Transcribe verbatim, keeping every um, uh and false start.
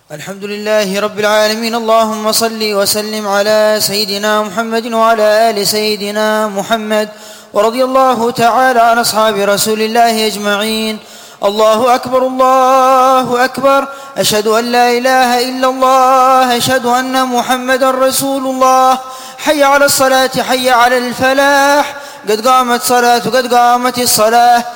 الحمد لله رب العالمين. اللهم صل وسلم على سيدنا محمد وعلى آل سيدنا محمد، ورضي الله تعالى عن أصحاب رسول الله أجمعين. الله أكبر الله أكبر، أشهد أن لا إله إلا الله، أشهد أن محمدا رسول الله. حي على الصلاة، حي على الفلاح، قد قامت صلاة قد قامت الصلاة.